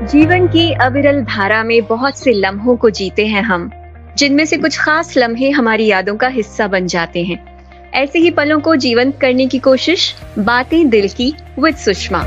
जीवन की अविरल धारा में बहुत से लम्हों को जीते हैं हम, जिनमें से कुछ खास लम्हे हमारी यादों का हिस्सा बन जाते हैं। ऐसे ही पलों को जीवंत करने की कोशिश बातें दिल की विद सुषमा।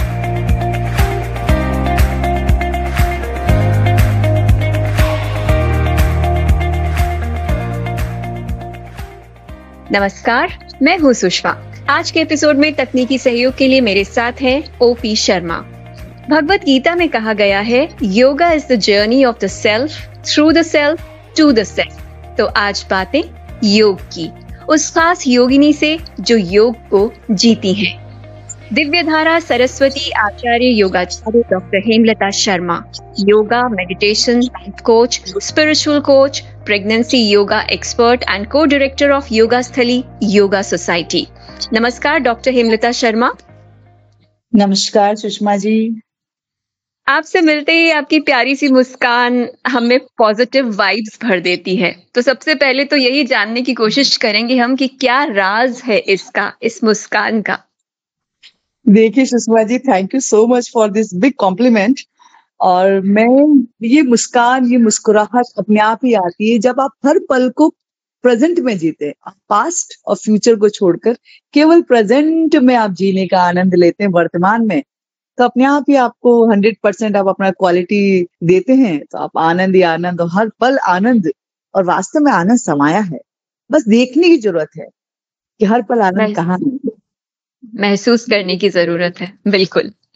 नमस्कार, मैं हूँ सुषमा। आज के एपिसोड में तकनीकी सहयोग के लिए मेरे साथ हैं ओपी शर्मा। भगवत गीता में कहा गया है, yoga is the journey of the self through the self to the self. तो आज बातें योग की, उस खास योगिनी से जो योग को जीती हैं। दिव्यधारा सरस्वती आचार्य योगाचार्य doctor Hemlata Sharma, yoga, meditation, life coach, spiritual coach, pregnancy yoga expert and को डायरेक्टर ऑफ योगा स्थली योगा सोसाइटी। नमस्कार डॉक्टर हेमलता शर्मा। नमस्कार सुषमा जी। आपसे मिलते ही आपकी प्यारी सी मुस्कान हमें पॉजिटिव वाइब्स भर देती है। तो सबसे पहले तो यही जानने की कोशिश करेंगे हम कि क्या राज है इसका, इस मुस्कान का। देखिए Sushma ji, thank you so much for this big complement. और मैं ये मुस्कुराहट अपने आप ही आती है जब आप हर पल को प्रेजेंट में जीते। आप पास्ट और फ्यूचर को छोड़कर केवल प्रेजेंट में आप जीने का आनंद लेते हैं वर्तमान में, तो अपने आप ही आपको 100% आप अपना क्वालिटी देते हैं। तो आप आनंद ही आनंद, और हर पल आनंद, और वास्तव में आनंद समाया है। बस देखने की जरूरत है कि हर पल आनंद कहाँ है। महसूस करने की जरूरत है। बिल्कुल।